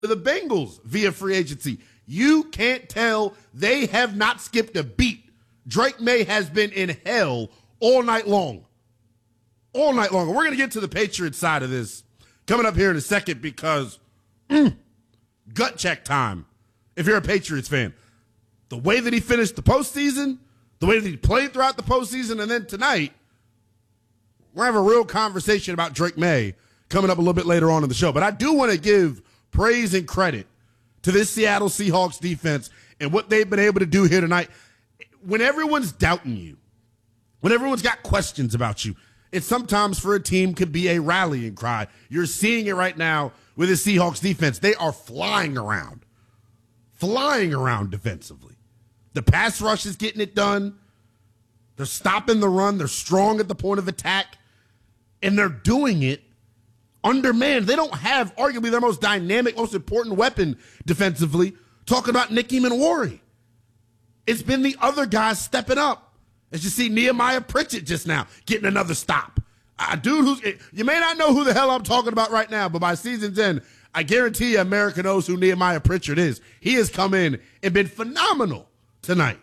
the Bengals via free agency. You can't tell they have not skipped a beat. Drake May has been in hell all night long. All night long. And we're going to get to the Patriots side of this coming up here in a second because gut check time if you're a Patriots fan. The way that he finished the postseason, the way that he played throughout the postseason, and then tonight, we're going to have a real conversation about Drake May coming up a little bit later on in the show. But I do want to give praise and credit to this Seattle Seahawks defense and what they've been able to do here tonight. When everyone's doubting you, when everyone's got questions about you, it sometimes for a team could be a rallying cry. You're seeing it right now with the Seahawks defense. They are flying around defensively. The pass rush is getting it done. They're stopping the run. They're strong at the point of attack. And they're doing it undermanned. They don't have arguably their most dynamic, most important weapon defensively. Talking about Nicky Manwari. It's been the other guys stepping up. As you see Nehemiah Pritchett just now getting another stop. A dude who's, you may not know who the hell I'm talking about right now, but by season's end, I guarantee you America knows who Nehemiah Pritchett is. He has come in and been phenomenal tonight.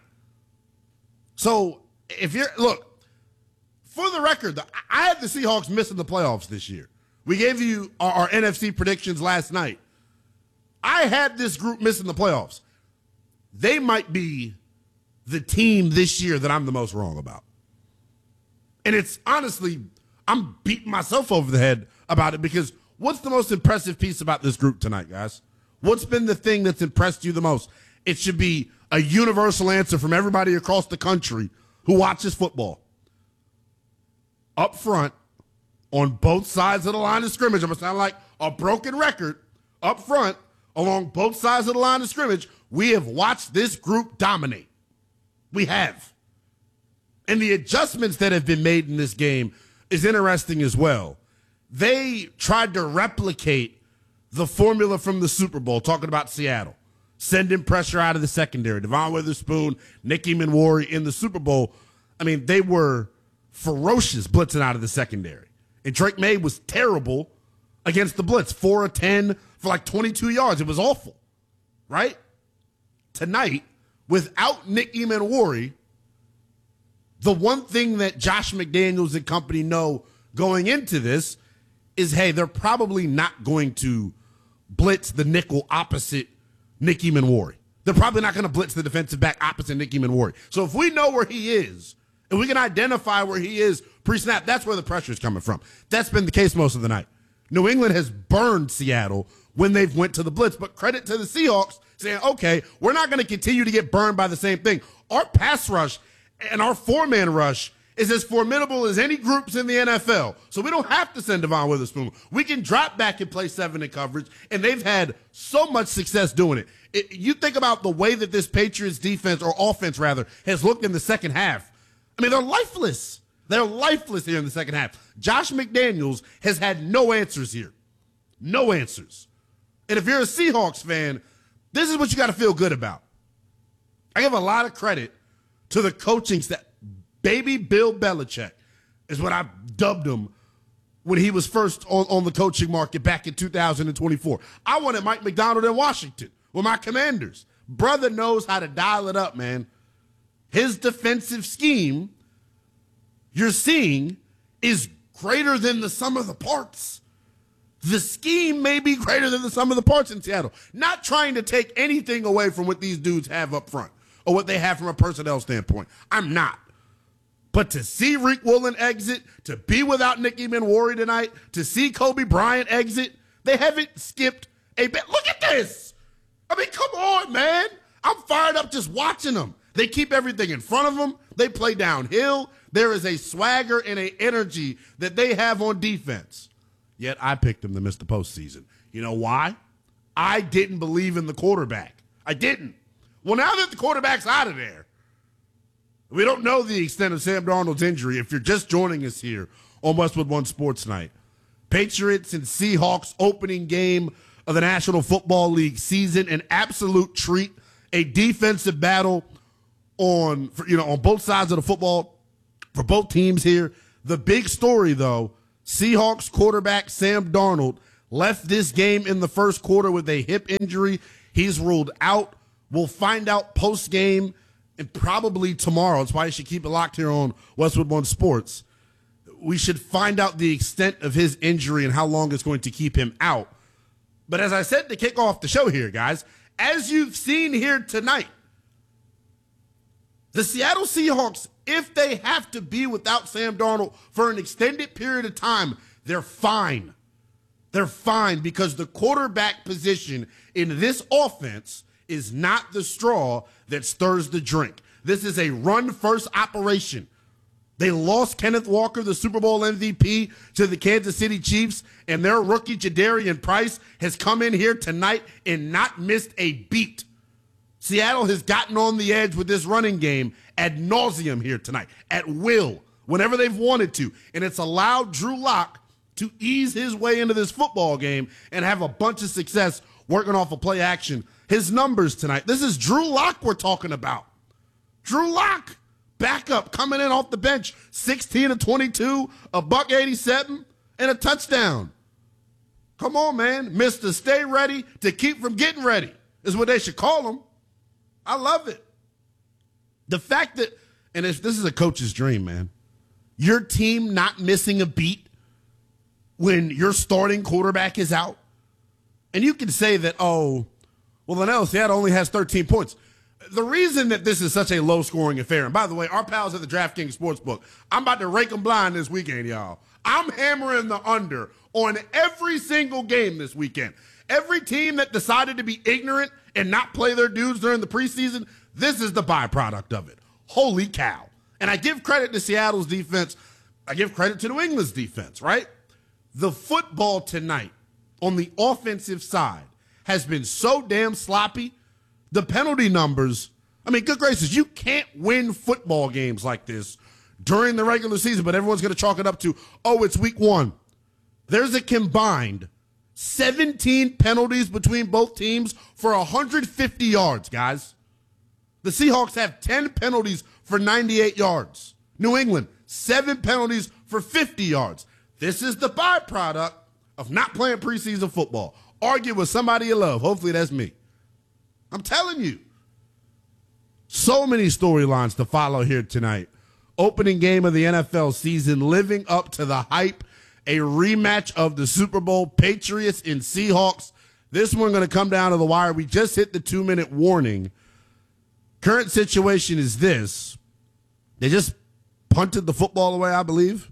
So if you're, look, for the record, I had the Seahawks missing the playoffs this year. We gave you our NFC predictions last night. I had this group missing the playoffs. They might be the team this year that I'm the most wrong about. And it's honestly, I'm beating myself over the head about it because what's the most impressive piece about this group tonight, guys? What's been the thing that's impressed you the most? It should be a universal answer from everybody across the country who watches football. Up front, on both sides of the line of scrimmage, I'm going to sound like a broken record. Up front, along both sides of the line of scrimmage, we have watched this group dominate. We have. And the adjustments that have been made in this game is interesting as well. They tried to replicate the formula from the Super Bowl, talking about Seattle. Sending pressure out of the secondary. Devon Witherspoon, Nicky Manwari in the Super Bowl. I mean, they were ferocious blitzing out of the secondary. And Drake May was terrible against the blitz. 4 of 10 for like 22 yards. It was awful, right? Tonight, without Nicky Manwari, the one thing that Josh McDaniels and company know going into this is, hey, they're probably not going to blitz the nickel opposite Nicky Manwari. They're probably not going to blitz the defensive back opposite Nicky Manwari. So if we know where he is, and we can identify where he is pre-snap, that's where the pressure is coming from. That's been the case most of the night. New England has burned Seattle when they've went to the blitz, but credit to the Seahawks saying, okay, we're not going to continue to get burned by the same thing. Our pass rush and our four-man rush is as formidable as any groups in the NFL. So we don't have to send Devon Witherspoon. We can drop back and play 7 in coverage, and they've had so much success doing it. You think about the way that this Patriots defense, or offense rather, has looked in the second half. I mean, they're lifeless. They're lifeless here in the second half. Josh McDaniels has had no answers here. No answers. And if you're a Seahawks fan, this is what you got to feel good about. I give a lot of credit to the coaching staff. Baby Bill Belichick is what I dubbed him when he was first on the coaching market back in 2024. I wanted Mike McDonald in Washington with my Commanders. Brother knows how to dial it up, man. His defensive scheme, you're seeing, is greater than the sum of the parts. The scheme may be greater than the sum of the parts in Seattle. Not trying to take anything away from what these dudes have up front or what they have from a personnel standpoint. I'm not. But to see Rick Woolen exit, to be without Nicky Manwari tonight, to see Kobe Bryant exit, they haven't skipped a bit. Look at this. I mean, come on, man. I'm fired up just watching them. They keep everything in front of them. They play downhill. There is a swagger and an energy that they have on defense. Yet I picked them to miss the postseason. You know why? I didn't believe in the quarterback. I didn't. Well, now that the quarterback's out of there, we don't know the extent of Sam Darnold's injury. If you're just joining us here on Westwood One Sports Night, Patriots and Seahawks opening game of the National Football League season, an absolute treat, a defensive battle on both sides of the football for both teams here. The big story, though, Seahawks quarterback Sam Darnold left this game in the first quarter with a hip injury. He's ruled out. We'll find out post-game and probably tomorrow. That's why you should keep it locked here on Westwood One Sports. We should find out the extent of his injury and how long it's going to keep him out. But as I said to kick off the show here, guys, as you've seen here tonight, the Seattle Seahawks, if they have to be without Sam Darnold for an extended period of time, they're fine. They're fine because the quarterback position in this offense is not the straw that stirs the drink. This is a run-first operation. They lost Kenneth Walker, the Super Bowl MVP, to the Kansas City Chiefs, and their rookie Jadarian Price has come in here tonight and not missed a beat. Seattle has gotten on the edge with this running game ad nauseum here tonight, at will, whenever they've wanted to, and it's allowed Drew Lock to ease his way into this football game and have a bunch of success working off of play action. His numbers tonight, this is Drew Lock we're talking about. Drew Lock, backup, coming in off the bench, 16 of 22, a $187, and a touchdown. Come on, man. Mr. Stay Ready to keep from getting ready is what they should call him. I love it. The fact that, and this is a coach's dream, man, your team not missing a beat when your starting quarterback is out. And you can say that, oh, well, Linnell, Seattle only has 13 points. The reason that this is such a low-scoring affair, and by the way, our pals at the DraftKings Sportsbook, I'm about to rake them blind this weekend, y'all. I'm hammering the under on every single game this weekend. Every team that decided to be ignorant and not play their dudes during the preseason, this is the byproduct of it. Holy cow. And I give credit to Seattle's defense. I give credit to New England's defense, right? The football tonight on the offensive side has been so damn sloppy. The penalty numbers, I mean, good gracious, you can't win football games like this during the regular season, but everyone's going to chalk it up to, oh, it's week one. There's a combined 17 penalties between both teams for 150 yards, guys. The Seahawks have 10 penalties for 98 yards. New England, 7 penalties for 50 yards. This is the byproduct of not playing preseason football. Argue with somebody you love. Hopefully that's me. I'm telling you. So many storylines to follow here tonight. Opening game of the NFL season, living up to the hype. A rematch of the Super Bowl, Patriots and Seahawks. This one going to come down to the wire. We just hit the 2-minute warning. Current situation is this. They just punted the football away, I believe,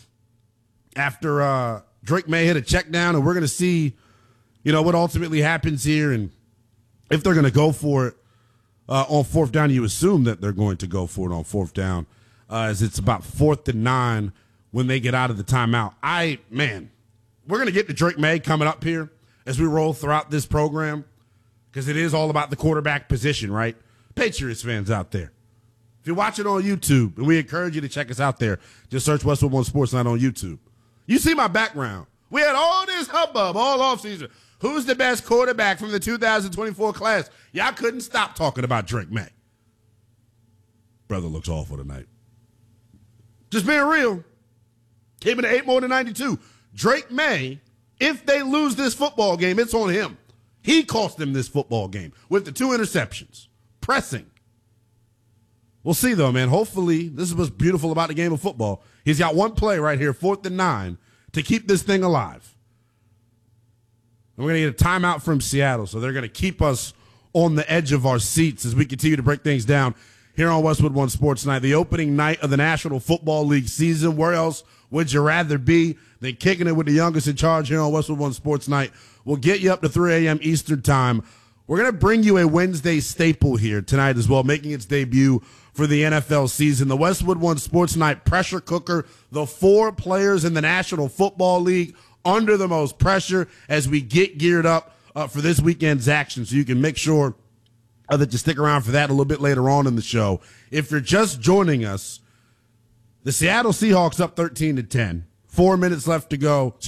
after Drake May hit a check down, and we're going to see, what ultimately happens here and if they're going to go for it on fourth down. You assume that they're going to go for it on fourth down, as it's about 4th and 9 when they get out of the timeout. We're going to get to Drake May coming up here as we roll throughout this program, because it is all about the quarterback position, right? Patriots fans out there, if you're watching on YouTube, and we encourage you to check us out there, just search Westwood One Sports Night on YouTube. You see my background. We had all this hubbub all offseason. Who's the best quarterback from the 2024 class? Y'all couldn't stop talking about Drake May. Brother looks awful tonight. Just being real. Came in at 8 more than 92. Drake May, if they lose this football game, it's on him. He cost them this football game with the 2 interceptions. Pressing. We'll see, though, man. Hopefully, this is what's beautiful about the game of football. He's got one play right here, 4th and 9, to keep this thing alive. And we're going to get a timeout from Seattle, so they're going to keep us on the edge of our seats as we continue to break things down here on Westwood One Sports Night, the opening night of the National Football League season. Where else would you rather be than kicking it with the youngest in charge here on Westwood One Sports Night? We'll get you up to 3 a.m. Eastern time. We're going to bring you a Wednesday staple here tonight as well, making its debut for the NFL season. The Westwood One Sports Night pressure cooker, the 4 players in the National Football League under the most pressure as we get geared up for this weekend's action. So you can make sure that you stick around for that a little bit later on in the show. If you're just joining us, the Seattle Seahawks up 13-10. 2 minutes left to go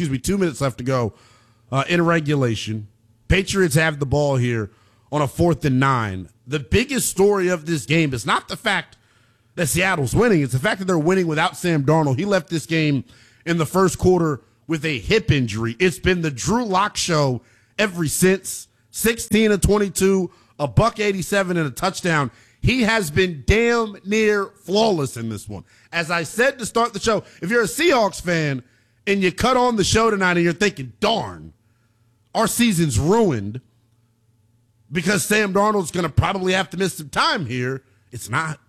in regulation. Patriots have the ball here on a 4th and 9. The biggest story of this game is not the fact that Seattle's winning. It's the fact that they're winning without Sam Darnold. He left this game in the first quarter with a hip injury. It's been the Drew Lock show ever since. 16 of 22, a $187 and a touchdown. He has been damn near flawless in this one. As I said to start the show, if you're a Seahawks fan and you cut on the show tonight and you're thinking, darn, our season's ruined because Sam Darnold's going to probably have to miss some time here, it's not.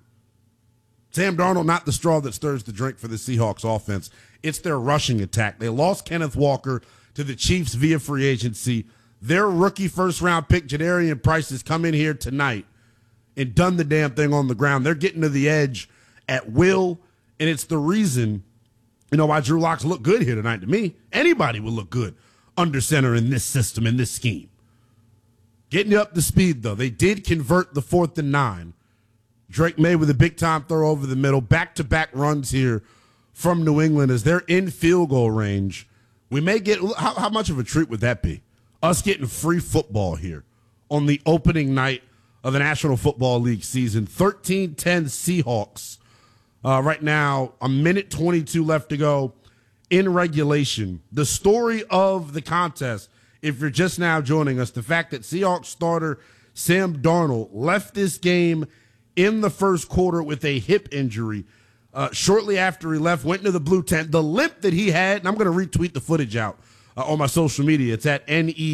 Sam Darnold, not the straw that stirs the drink for the Seahawks offense. It's their rushing attack. They lost Kenneth Walker to the Chiefs via free agency. Their rookie first-round pick, Jadarian Price, has come in here tonight and done the damn thing on the ground. They're getting to the edge at will, and it's the reason, why Drew Lock's look good here tonight to me. Anybody would look good under center in this system, in this scheme. Getting you up to speed, though. They did convert the 4th and 9. Drake May with a big-time throw over the middle. Back-to-back runs here from New England as they're in field goal range. We may get – how much of a treat would that be? Us getting free football here on the opening night of the National Football League season. 13-10 Seahawks. Right now, a minute 22 left to go in regulation. The story of the contest, if you're just now joining us, the fact that Seahawks starter Sam Darnold left this game in the first quarter with a hip injury. Shortly after he left, went into the blue tent. The limp that he had, and I'm going to retweet the footage out on my social media. It's at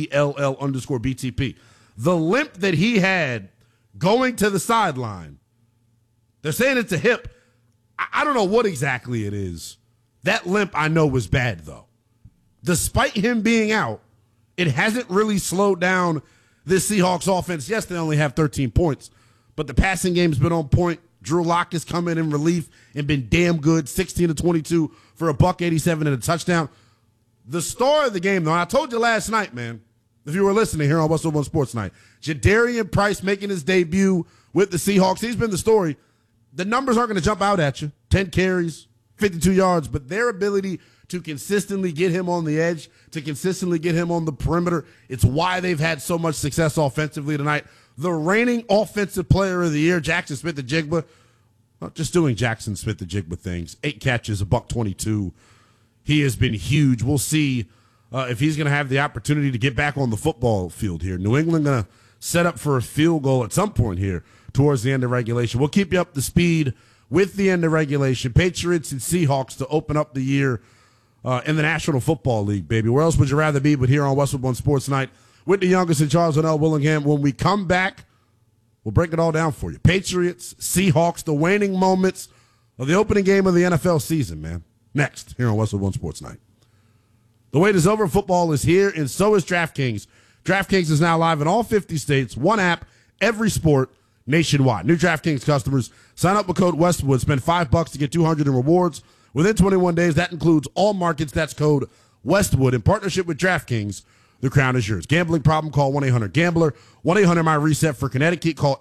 NELL_BTP. The limp that he had going to the sideline, they're saying it's a hip. I don't know what exactly it is. That limp I know was bad, though. Despite him being out, it hasn't really slowed down this Seahawks offense. Yes, they only have 13 points, but the passing game's been on point. Drew Lock has come in relief and been damn good, 16 of 22 for a $187 and a touchdown. The star of the game, though, I told you last night, man, if you were listening here on Westwood One Sports Night, Jadarian Price making his debut with the Seahawks. He's been the story. The numbers aren't going to jump out at you. 10 carries, 52 yards, but their ability to consistently get him on the edge, to consistently get him on the perimeter, it's why they've had so much success offensively tonight. The reigning offensive player of the year, Jackson Smith-Njigba, not just doing Jackson Smith-Njigba things, 8 catches, a $122. He has been huge. We'll see if he's going to have the opportunity to get back on the football field here. New England going to set up for a field goal at some point here towards the end of regulation. We'll keep you up to speed with the end of regulation. Patriots and Seahawks to open up the year in the National Football League, baby. Where else would you rather be but here on Westwood One Sports Night with the youngest and Charles L. Willingham. When we come back, we'll break it all down for you. Patriots, Seahawks, the waning moments of the opening game of the NFL season, man. Next, here on Westwood One Sports Night. The wait is over. Football is here, and so is DraftKings. DraftKings is now live in all 50 states. One app, every sport, nationwide. New DraftKings customers, sign up with code Westwood. Spend $5 to get $200 in rewards within 21 days. That includes all markets. That's code Westwood. In partnership with DraftKings, the crown is yours. Gambling problem? Call 1-800-GAMBLER. 1-800-MY-RESET for Connecticut. Call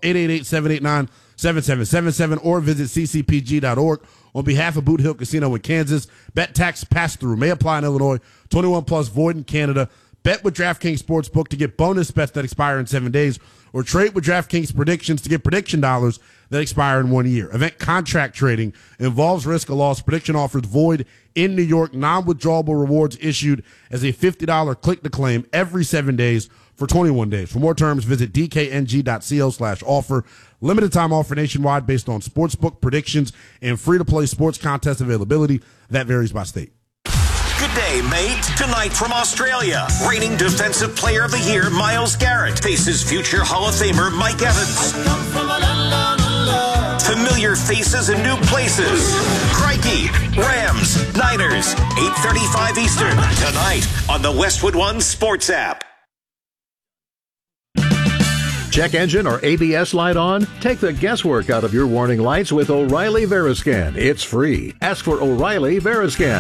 888-789-7777 or visit ccpg.org. On behalf of Boot Hill Casino in Kansas, bet tax pass-through may apply in Illinois. 21 plus void in Canada. Bet with DraftKings Sportsbook to get bonus bets that expire in 7 days, or trade with DraftKings Predictions to get prediction dollars that expire in 1 year. Event contract trading involves risk of loss. Prediction offers void in New York. Non-withdrawable rewards issued as a $50 click-to-claim every 7 days for 21 days. For more terms, visit dkng.co/offer. Limited time offer nationwide based on sportsbook predictions and free-to-play sports contest availability. That varies by state. Good day, mate. Tonight from Australia, reigning Defensive Player of the Year Myles Garrett faces future Hall of Famer Mike Evans. Familiar faces and new places. Crikey, Rams, Niners, 8:35 Eastern. Tonight on the Westwood One Sports app. Check engine or ABS light on? Take the guesswork out of your warning lights with O'Reilly Veriscan. It's free. Ask for O'Reilly Veriscan.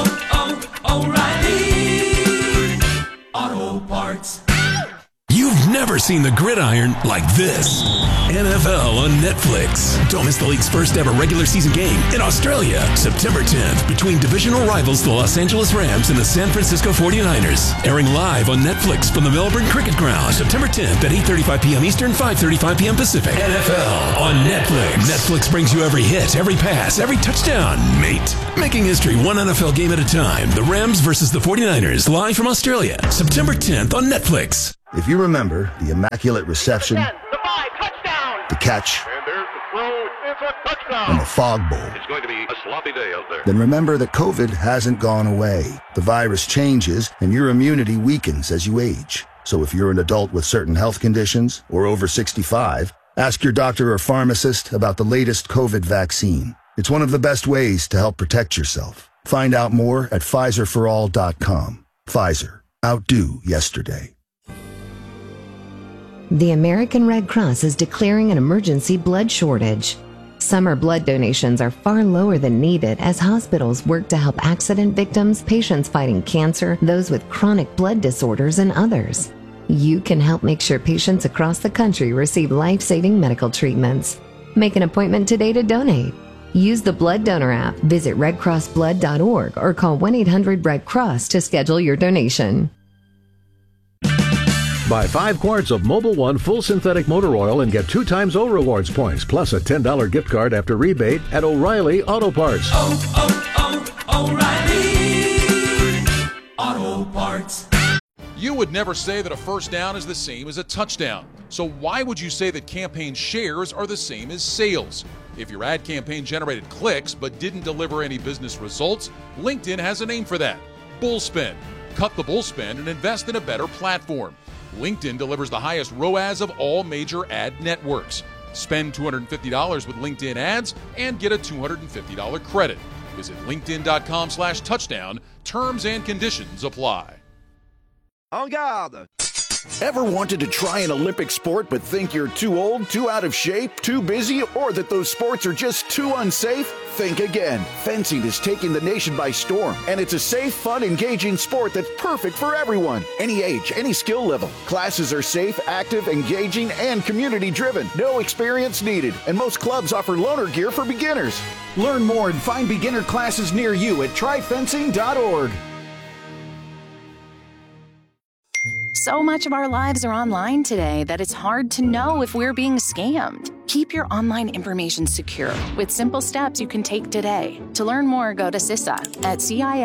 O'Reilly Auto Parts. You've never seen the gridiron like this. NFL on Netflix. Don't miss the league's first ever regular season game in Australia, September 10th, between divisional rivals the Los Angeles Rams and the San Francisco 49ers. Airing live on Netflix from the Melbourne Cricket Ground, September 10th at 8:35 p.m. Eastern, 5:35 p.m. Pacific. NFL on Netflix. Netflix brings you every hit, every pass, every touchdown, mate. Making history one NFL game at a time. The Rams versus the 49ers, live from Australia, September 10th on Netflix. If you remember the immaculate reception, the catch, And there's the throw. It's a touchdown. and the fog bowl, It's going to be a sloppy day out there. then remember that COVID hasn't gone away. The virus changes and your immunity weakens as you age. So if you're an adult with certain health conditions or over 65, ask your doctor or pharmacist about the latest COVID vaccine. It's one of the best ways to help protect yourself. Find out more at PfizerForAll.com. Pfizer. Outdo yesterday. The American Red Cross is declaring an emergency blood shortage. Summer blood donations are far lower than needed as hospitals work to help accident victims, patients fighting cancer, those with chronic blood disorders, and others. You can help make sure patients across the country receive life-saving medical treatments. Make an appointment today to donate. Use the Blood Donor app, visit redcrossblood.org, or call 1-800-RED-CROSS to schedule your donation. Buy 5 quarts of Mobil 1 full synthetic motor oil and get 2 times O Rewards points, plus a $10 gift card after rebate at O'Reilly Auto Parts. O'Reilly Auto Parts. You would never say that a first down is the same as a touchdown. So why would you say that campaign shares are the same as sales? If your ad campaign generated clicks but didn't deliver any business results, LinkedIn has a name for that: Bullspend. Cut the bullspend and invest in a better platform. LinkedIn delivers the highest ROAS of all major ad networks. Spend $250 with LinkedIn ads and get a $250 credit. Visit linkedin.com/touchdown. Terms and conditions apply. En garde! Ever wanted to try an Olympic sport but think you're too old, too out of shape, too busy, or that those sports are just too unsafe? Think again. Fencing is taking the nation by storm, and it's a safe, fun, engaging sport that's perfect for everyone. Any age, any skill level. Classes are safe, active, engaging, and community-driven. No experience needed, and most clubs offer loaner gear for beginners. Learn more and find beginner classes near you at tryfencing.org. So much of our lives are online today that it's hard to know if we're being scammed. Keep your online information secure with simple steps you can take today. To learn more, go to CISA at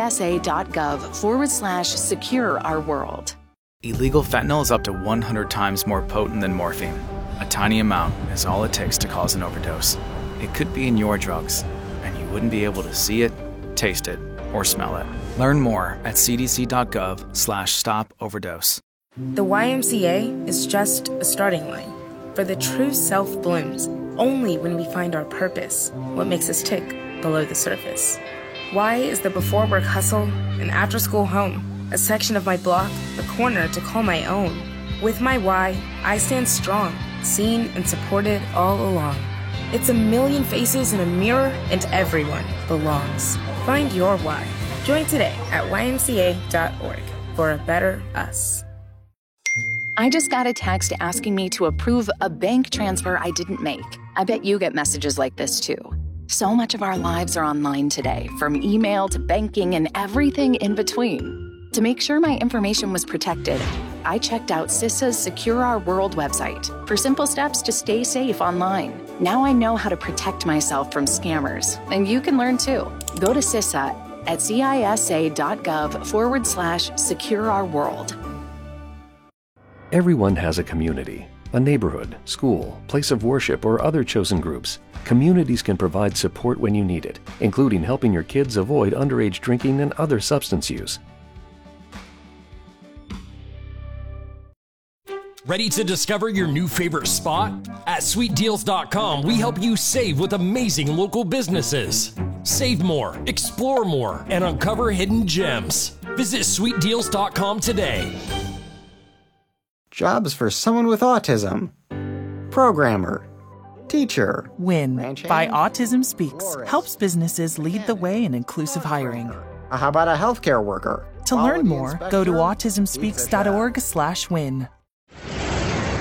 cisa.gov/secure our world. Illegal fentanyl is up to 100 times more potent than morphine. A tiny amount is all it takes to cause an overdose. It could be in your drugs, and you wouldn't be able to see it, taste it, or smell it. Learn more at cdc.gov/stop-overdose. The YMCA is just a starting line, for the true self blooms only when we find our purpose, what makes us tick below the surface. Y is the before work hustle, an after school home, a section of my block, a corner to call my own. With my Y, I stand strong, seen and supported all along. It's a million faces in a mirror, and everyone belongs. Find your Y. Join today at ymca.org for a better us. I just got a text asking me to approve a bank transfer I didn't make. I bet you get messages like this too. So much of our lives are online today, from email to banking and everything in between. To make sure my information was protected, I checked out CISA's Secure Our World website for simple steps to stay safe online. Now I know how to protect myself from scammers, and you can learn too. Go to CISA at cisa.gov/secure our world. Everyone has a community, a neighborhood, school, place of worship, or other chosen groups. Communities can provide support when you need it, including helping your kids avoid underage drinking and other substance use. Ready to discover your new favorite spot? At SweetDeals.com, we help you save with amazing local businesses. Save more, explore more, and uncover hidden gems. Visit SweetDeals.com today. Jobs for someone with autism. Programmer. Teacher. WIN by Autism Speaks helps businesses lead the way in inclusive hiring. How about a healthcare worker? To learn more, go to autismspeaks.org/win.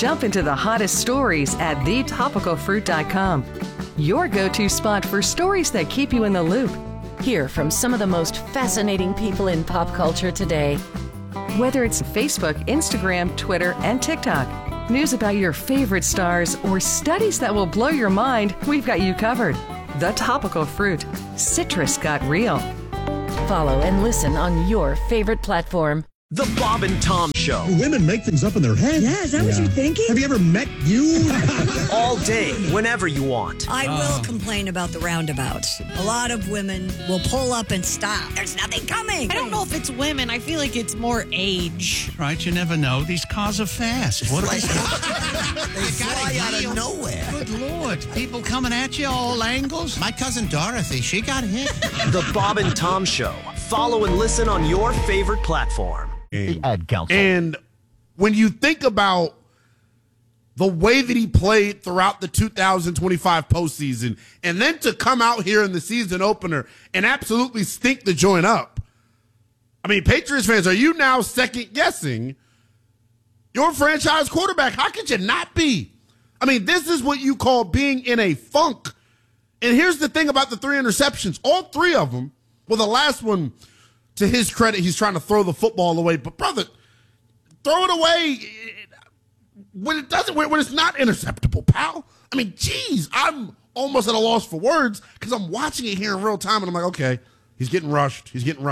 Jump into the hottest stories at thetopicalfruit.com. Your go-to spot for stories that keep you in the loop. Hear from some of the most fascinating people in pop culture today. Whether it's Facebook, Instagram, Twitter, and TikTok, news about your favorite stars, or studies that will blow your mind, we've got you covered. The Topical Fruit. Citrus got real. Follow and listen on your favorite platform. The Bob and Tom Show. Women make things up in their heads. Yeah, is that what you're thinking? Have you ever met you? All day, whenever you want. I will complain about the roundabouts. A lot of women will pull up and stop. There's nothing coming. I don't know if it's women. I feel like it's more age. Right, you never know. These cars are fast. What are They fly out of nowhere. Good Lord. People coming at you all angles. My cousin Dorothy, she got hit. The Bob and Tom Show. Follow and listen on your favorite platform. Ad council. And when you think about the way that he played throughout the 2025 postseason, and then to come out here in the season opener and absolutely stink the joint up. I mean, Patriots fans, are you now second guessing your franchise quarterback? How could you not be? I mean, this is what you call being in a funk. And here's the thing about the 3 interceptions. All 3 of them, well, the last one, to his credit, he's trying to throw the football away. But, brother, throw it away when it's not interceptable, pal. I mean, geez, I'm almost at a loss for words because I'm watching it here in real time, and I'm like, okay, he's getting rushed.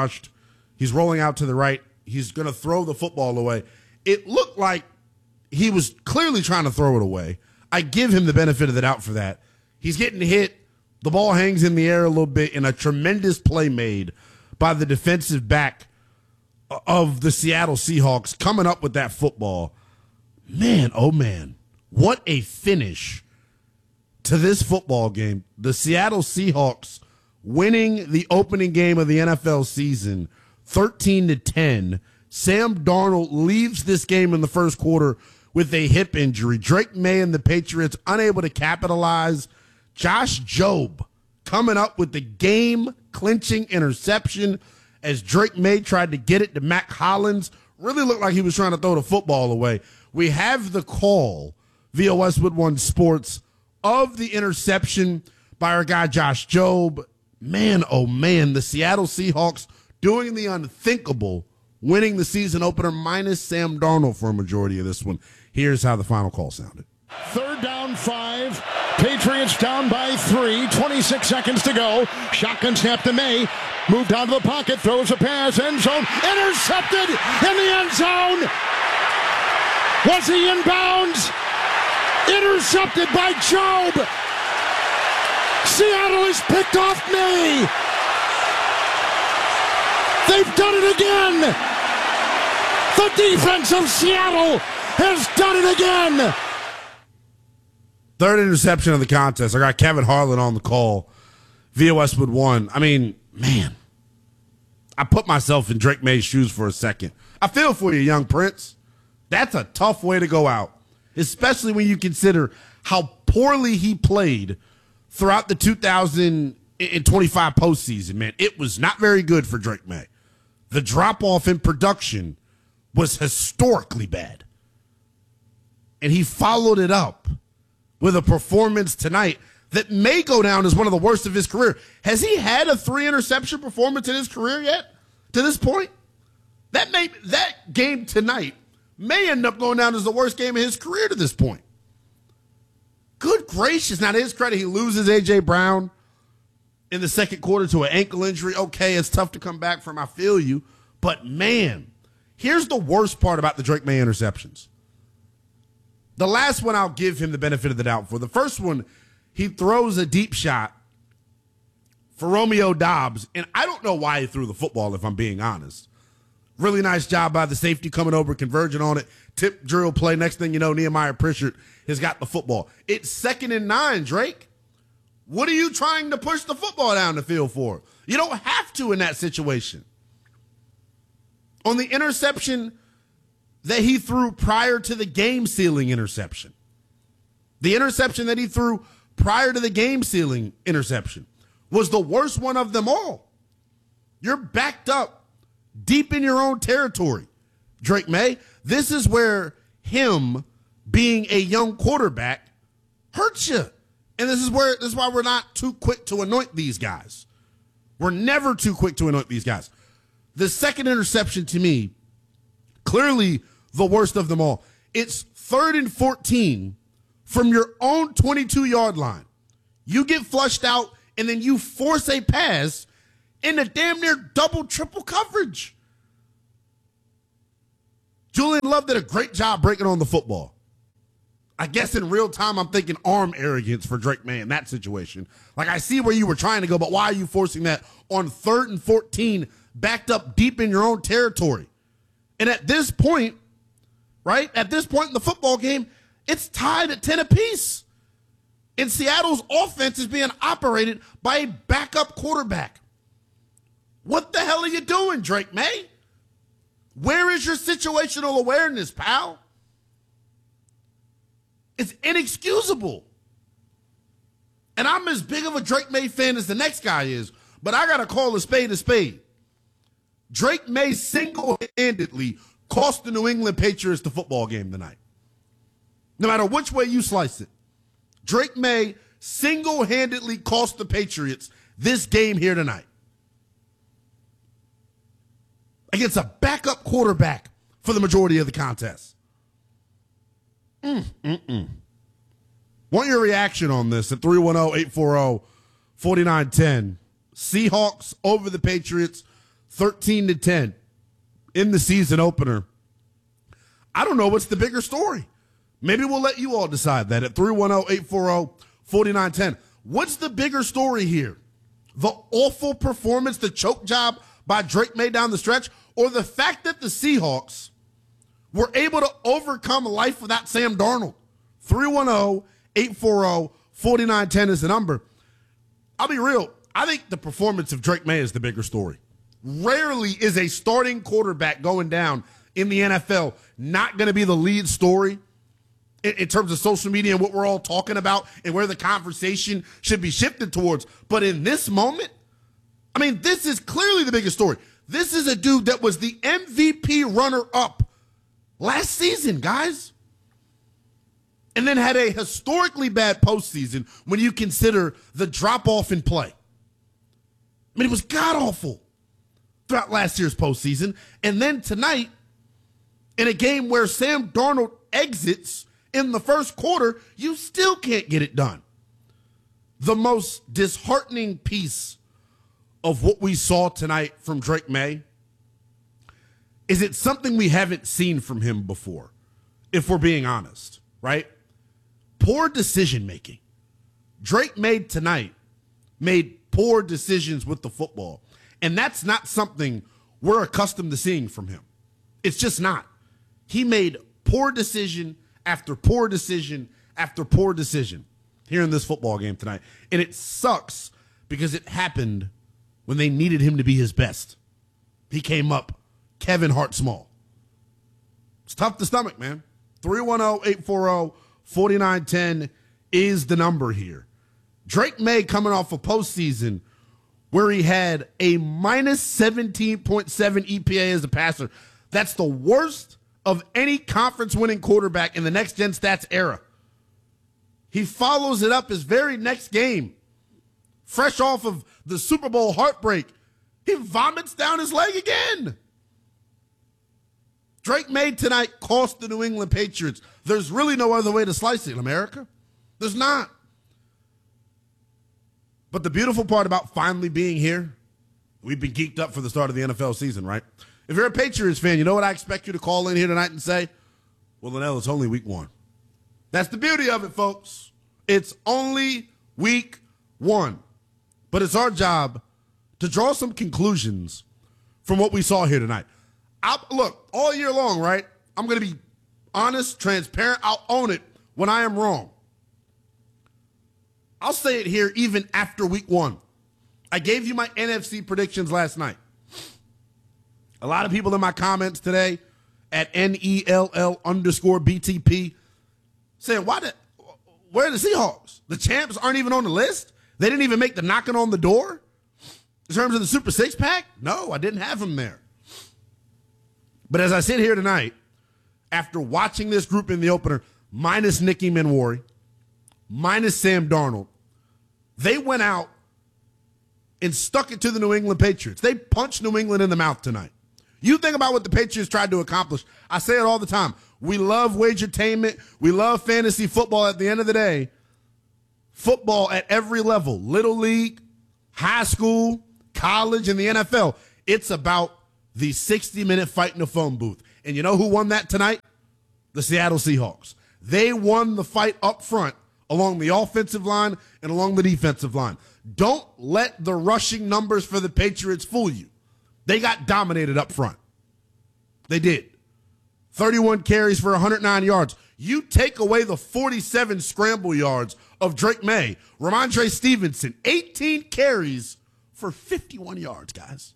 He's rolling out to the right. He's going to throw the football away. It looked like he was clearly trying to throw it away. I give him the benefit of the doubt for that. He's getting hit. The ball hangs in the air a little bit, and a tremendous play made by the defensive back of the Seattle Seahawks coming up with that football. Man, oh man, what a finish to this football game. The Seattle Seahawks winning the opening game of the NFL season 13-10. Sam Darnold leaves this game in the first quarter with a hip injury. Drake May and the Patriots unable to capitalize. Josh Jobe coming up with the game-clinching interception as Drake May tried to get it to Mac Hollins. Really looked like he was trying to throw the football away. We have the call via Westwood One Sports of the interception by our guy Josh Jobe. Man, oh man, the Seattle Seahawks doing the unthinkable, winning the season opener minus Sam Darnold for a majority of this one. Here's how the final call sounded. 3rd down 5. Patriots down by 3. 26 seconds to go. Shotgun snap to May. Moved out of the pocket. Throws a pass. End zone. Intercepted in the end zone. Was he in bounds? Intercepted by Jobe. Seattle has picked off May. They've done it again. The defense of Seattle has done it again. 3rd interception of the contest. I got Kevin Harlan on the call via Westwood One. I mean, man, I put myself in Drake May's shoes for a second. I feel for you, young Prince. That's a tough way to go out, especially when you consider how poorly he played throughout the 2025 postseason, man. It was not very good for Drake May. The drop-off in production was historically bad. And he followed it up with a performance tonight that may go down as one of the worst of his career. Has he had a 3-interception performance in his career yet to this point? That game tonight may end up going down as the worst game of his career to this point. Good gracious. Now, to his credit, he loses A.J. Brown in the second quarter to an ankle injury. Okay, it's tough to come back from. I feel you. But, man, here's the worst part about the Drake May interceptions. The last one I'll give him the benefit of the doubt for. The first one, he throws a deep shot for Romeo Doubs, and I don't know why he threw the football, if I'm being honest. Really nice job by the safety coming over, converging on it. Tip drill play. Next thing you know, Nehemiah Pritchard has got the football. It's 2nd and 9, Drake. What are you trying to push the football down the field for? You don't have to in that situation. On the interception that he threw prior to the game-sealing interception, the interception that he threw prior to the game-sealing interception was the worst one of them all. You're backed up deep in your own territory, Drake May. This is where him being a young quarterback hurts you. And this is why we're not too quick to anoint these guys. We're never too quick to anoint these guys. The second interception, to me, clearly the worst of them all. It's 3rd and 14 from your own 22-yard line. You get flushed out, and then you force a pass into damn near double, triple coverage. Julian Love did a great job breaking on the football. I guess in real time, I'm thinking arm arrogance for Drake May in that situation. Like, I see where you were trying to go, but why are you forcing that on 3rd and 14, backed up deep in your own territory? And at this point, right, at this point in the football game, it's tied at 10 apiece. And Seattle's offense is being operated by a backup quarterback. What the hell are you doing, Drake May? Where is your situational awareness, pal? It's inexcusable. And I'm as big of a Drake May fan as the next guy is, but I got to call a spade a spade. Drake May single-handedly cost the New England Patriots the football game tonight. No matter which way you slice it. Drake May single-handedly cost the Patriots this game here tonight. Against a backup quarterback for the majority of the contest. Want your reaction on this at 310-840-4910. Seahawks over the Patriots 13-10 in the season opener. I don't know what's the bigger story. Maybe we'll let you all decide that at 310-840-4910. What's the bigger story here? The awful performance, the choke job by Drake May down the stretch, or the fact that the Seahawks were able to overcome life without Sam Darnold? 310-840-4910 is the number. I'll be real. I think the performance of Drake May is the bigger story. Rarely is a starting quarterback going down in the NFL not going to be the lead story in terms of social media and what we're all talking about and where the conversation should be shifted towards. But in this moment, I mean, this is clearly the biggest story. This is a dude that was the MVP runner-up last season, guys. And then had a historically bad postseason when you consider the drop-off in play. I mean, it was god-awful throughout last year's postseason. And then tonight, in a game where Sam Darnold exits in the first quarter, you still can't get it done. The most disheartening piece of what we saw tonight from Drake May is it's something we haven't seen from him before, if we're being honest, right? Poor decision-making. Drake May tonight made poor decisions with the football, and that's not something we're accustomed to seeing from him. It's just not. He made poor decision after poor decision after poor decision here in this football game tonight, and it sucks because it happened when they needed him to be his best. He came up Kevin Hart small. It's tough to stomach, man. 310-840-4910 is the number here. Drake May coming off a postseason where he had a minus 17.7 EPA as a passer. That's the worst of any conference-winning quarterback in the next-gen stats era. He follows it up his very next game. Fresh off of the Super Bowl heartbreak, he vomits down his leg again. Drake May tonight cost the New England Patriots. There's really no other way to slice it in America. There's not. But the beautiful part about finally being here, we've been geeked up for the start of the NFL season, right? If you're a Patriots fan, you know what I expect you to call in here tonight and say? Well, Linnell, it's only week one. That's the beauty of it, folks. It's only week one. But it's our job to draw some conclusions from what we saw here tonight. Look, all year long, right? I'm going to be honest, transparent. I'll own it when I am wrong. I'll say it here even after week one. I gave you my NFC predictions last night. A lot of people in my comments today at NELL_BTP saying, where are the Seahawks? The champs aren't even on the list? They didn't even make the knocking on the door? In terms of the Super Six-Pack? No, I didn't have them there. But as I sit here tonight, after watching this group in the opener, minus Nicky Manwari, minus Sam Darnold, they went out and stuck it to the New England Patriots. They punched New England in the mouth tonight. You think about what the Patriots tried to accomplish. I say it all the time. We love wagertainment. We love fantasy football. At the end of the day, football at every level, little league, high school, college, and the NFL, it's about the 60-minute fight in the phone booth. And you know who won that tonight? The Seattle Seahawks. They won the fight up front along the offensive line and along the defensive line. Don't let the rushing numbers for the Patriots fool you. They got dominated up front. They did. 31 carries for 109 yards. You take away the 47 scramble yards of Drake May, Ramondre Stevenson, 18 carries for 51 yards, guys.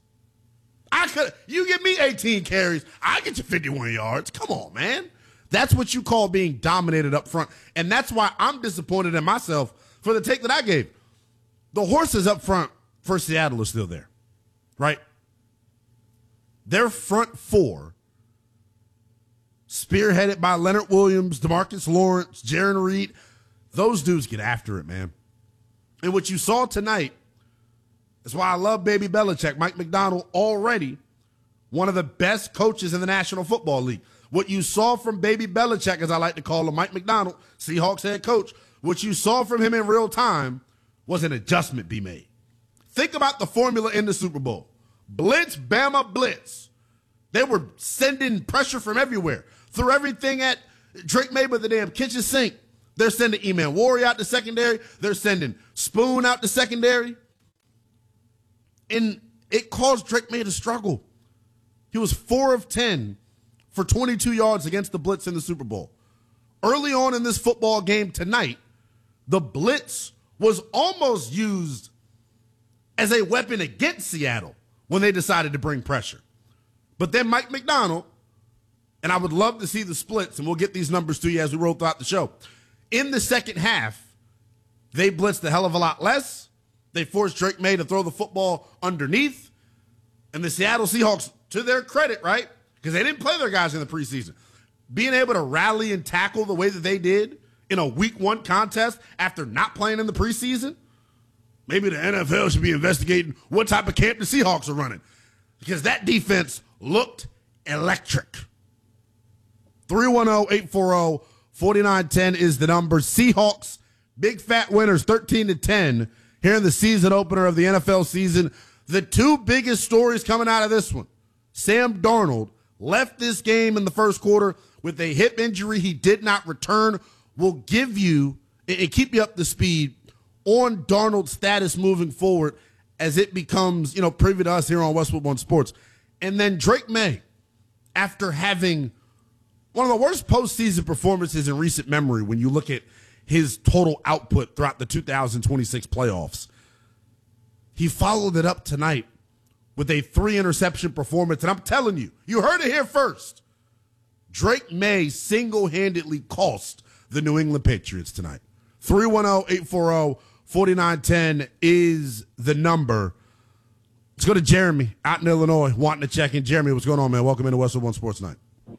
You give me 18 carries, I get you 51 yards. Come on, man. That's what you call being dominated up front. And that's why I'm disappointed in myself for the take that I gave. The horses up front for Seattle are still there, right? Their front four, spearheaded by Leonard Williams, DeMarcus Lawrence, Jaron Reed, those dudes get after it, man. And what you saw tonight is why I love Baby Belichick. Mike Macdonald, already one of the best coaches in the National Football League. What you saw from Baby Belichick, as I like to call him, Mike Macdonald, Seahawks head coach, what you saw from him in real time was an adjustment be made. Think about the formula in the Super Bowl. Blitz, Bama, blitz. They were sending pressure from everywhere. Threw everything at Drake May with the damn kitchen sink. They're sending E-Man Warrior out to secondary. They're sending Spoon out to secondary. And it caused Drake May to struggle. He was 4 of 10 for 22 yards against the blitz in the Super Bowl. Early on in this football game tonight, the blitz was almost used as a weapon against Seattle when they decided to bring pressure. But then Mike Macdonald, and I would love to see the splits, and we'll get these numbers to you as we roll throughout the show. In the second half, they blitzed a hell of a lot less. They forced Drake May to throw the football underneath. And the Seattle Seahawks, to their credit, right, because they didn't play their guys in the preseason, being able to rally and tackle the way that they did in a week one contest after not playing in the preseason, maybe the NFL should be investigating what type of camp the Seahawks are running, because that defense looked electric. 310-840-4910 is the number. Seahawks, big fat winners, 13-10 here in the season opener of the NFL season. The two biggest stories coming out of this one: Sam Darnold left this game in the first quarter with a hip injury. He did not return. We'll give you and keep you up to speed on Darnold's status moving forward as it becomes, privy to us here on Westwood One Sports. And then Drake May, after having one of the worst postseason performances in recent memory when you look at his total output throughout the 2026 playoffs, he followed it up tonight with a 3-interception performance. And I'm telling you, you heard it here first. Drake May single-handedly cost the New England Patriots tonight. 310-840-4910 is the number. Let's go to Jeremy out in Illinois wanting to check in. Jeremy, what's going on, man? Welcome into Westwood One Sports Night.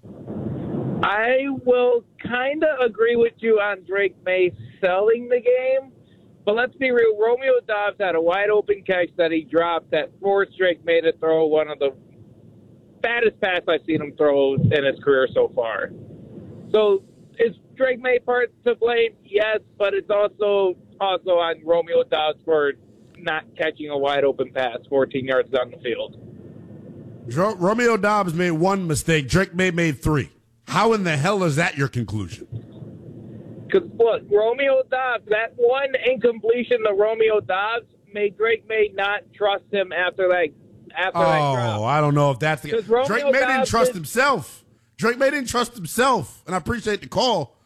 I will kind of agree with you on Drake May selling the game, but let's be real. Romeo Doubs had a wide-open catch that he dropped that forced Drake May to throw one of the fattest pass I've seen him throw in his career so far. So is Drake May part to blame? Yes, but it's also on Romeo Doubs for not catching a wide-open pass 14 yards down the field. Romeo Doubs made one mistake. Drake May made 3. How in the hell is that your conclusion? Because, look, Romeo Doubs, that one incompletion to Romeo Doubs made Drake May not trust him after that drop. I don't know if that's the case. Drake May didn't trust himself. Drake May didn't trust himself, and I appreciate the call.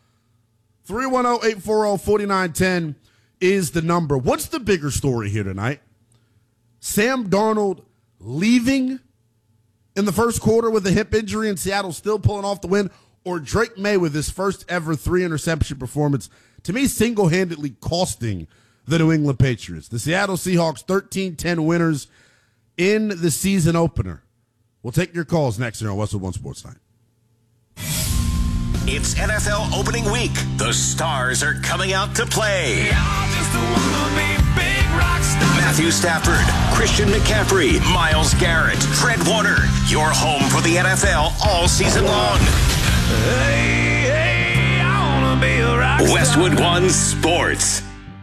310-840-4910 is the number. What's the bigger story here tonight? Sam Darnold leaving in the first quarter with a hip injury and Seattle still pulling off the win, or Drake May with his first ever 3-interception performance, to me single-handedly costing the New England Patriots. The Seattle Seahawks 13-10 winners in the season opener. We'll take your calls next here on Westwood One Sports Night. It's NFL opening week. The stars are coming out to play. Matthew Stafford, Christian McCaffrey, Myles Garrett, Fred Warner. Your home for the NFL all season long. Westwood One Sports.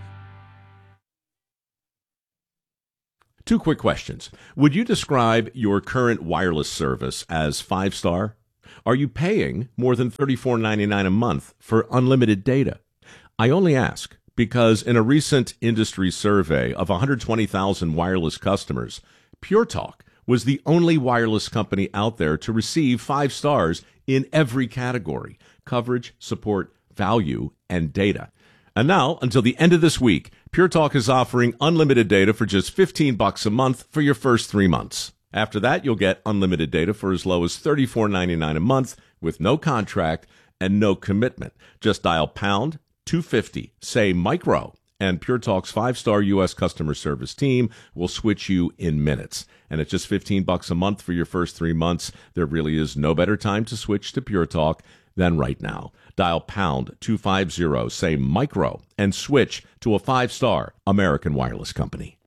Two quick questions. Would you describe your current wireless service as 5-star? Are you paying more than $34.99 a month for unlimited data? I only ask because in a recent industry survey of 120,000 wireless customers, Pure Talk was the only wireless company out there to receive 5 stars in every category: coverage, support, value, and data. And now, until the end of this week, Pure Talk is offering unlimited data for just $15 a month for your first 3 months. After that, you'll get unlimited data for as low as $34.99 a month with no contract and no commitment. Just dial pound 250, say micro, and Pure Talk's 5-star U.S. customer service team will switch you in minutes. And at just $15 a month for your first 3 months, there really is no better time to switch to Pure Talk than right now. Dial pound 250, say micro, and switch to a 5-star American wireless company.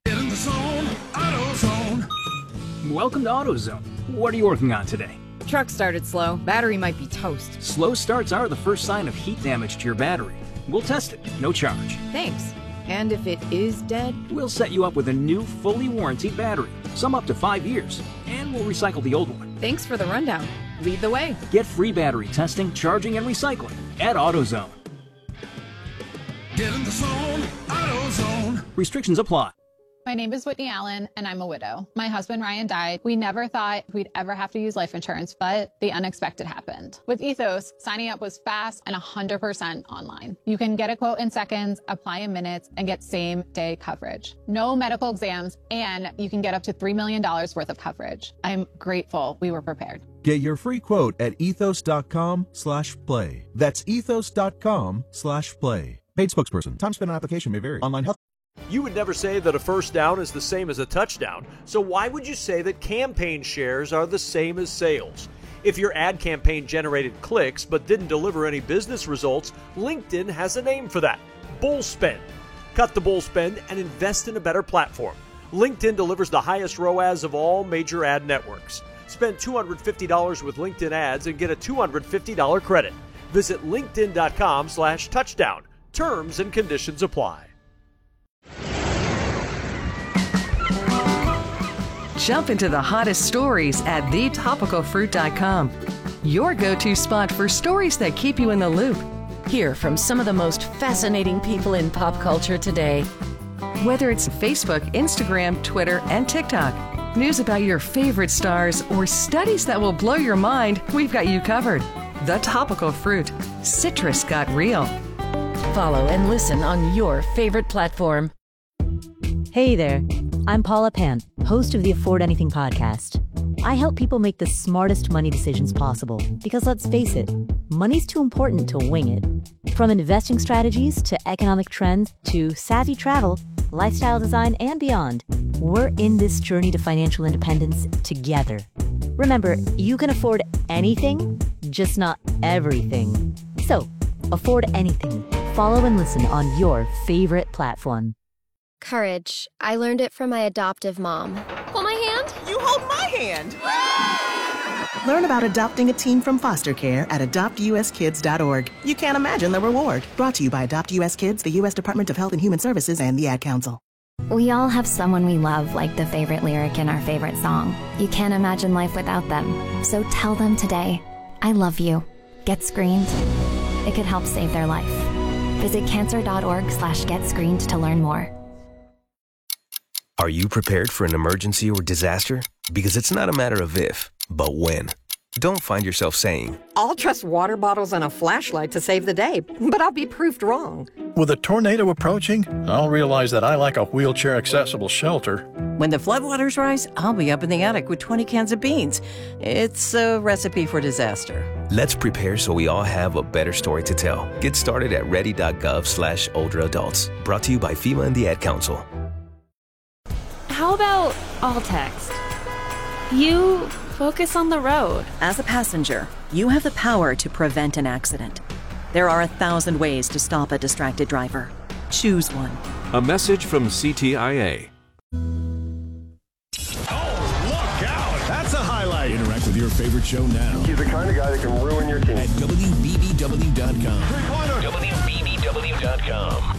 Welcome to AutoZone. What are you working on today? Truck started slow. Battery might be toast. Slow starts are the first sign of heat damage to your battery. We'll test it, no charge. Thanks. And if it is dead? We'll set you up with a new, fully warranted battery, some up to 5 years, and we'll recycle the old one. Thanks for the rundown. Lead the way. Get free battery testing, charging, and recycling at AutoZone. Get in the zone, AutoZone. Restrictions apply. My name is Whitney Allen, and I'm a widow. My husband, Ryan, died. We never thought we'd ever have to use life insurance, but the unexpected happened. With Ethos, signing up was fast and 100% online. You can get a quote in seconds, apply in minutes, and get same-day coverage. No medical exams, and you can get up to $3 million worth of coverage. I'm grateful we were prepared. Get your free quote at ethos.com/play. That's ethos.com/play. Paid spokesperson. Time spent on application may vary. Online health. You would never say that a first down is the same as a touchdown, so why would you say that campaign shares are the same as sales? If your ad campaign generated clicks but didn't deliver any business results, LinkedIn has a name for that: bull spend. Cut the bull spend and invest in a better platform. LinkedIn delivers the highest ROAS of all major ad networks. Spend $250 with LinkedIn ads and get a $250 credit. Visit linkedin.com/touchdown. Terms and conditions apply. Jump into the hottest stories at thetopicalfruit.com. Your go-to spot for stories that keep you in the loop. Hear from some of the most fascinating people in pop culture today. Whether it's Facebook, Instagram, Twitter, and TikTok, news about your favorite stars, or studies that will blow your mind, we've got you covered. The Topical Fruit. Citrus got real. Follow and listen on your favorite platform. Hey there, I'm Paula Pan, host of the Afford Anything podcast. I help people make the smartest money decisions possible because, let's face it, money's too important to wing it. From investing strategies to economic trends to savvy travel, lifestyle design, and beyond, we're in this journey to financial independence together. Remember, you can afford anything, just not everything. So, afford anything. Follow and listen on your favorite platform. Courage. I learned it from my adoptive mom. Hold my hand. You hold my hand. Learn about adopting a teen from foster care at adoptuskids.org. You can't imagine the reward. Brought to you by Adopt US Kids, the U.S. Department of Health and Human Services, and the Ad Council. We all have someone we love, like the favorite lyric in our favorite song. You can't imagine life without them. So tell them today, I love you. Get screened. It could help save their life. Visit cancer.org/getscreened to learn more. Are you prepared for an emergency or disaster? Because it's not a matter of if, but when. Don't find yourself saying, I'll trust water bottles and a flashlight to save the day, but I'll be proved wrong. With a tornado approaching, I'll realize that I lack a wheelchair-accessible shelter. When the floodwaters rise, I'll be up in the attic with 20 cans of beans. It's a recipe for disaster. Let's prepare so we all have a better story to tell. Get started at ready.gov/older adults. Brought to you by FEMA and the Ad Council. How about all text? You focus on the road. As a passenger, You have the power to prevent an accident. There are 1,000 ways to stop a distracted driver. Choose one. A message from CTIA. That's a highlight. Interact with your favorite show now. He's the kind of guy that can ruin your team. At WBBW.com. WBBW.com.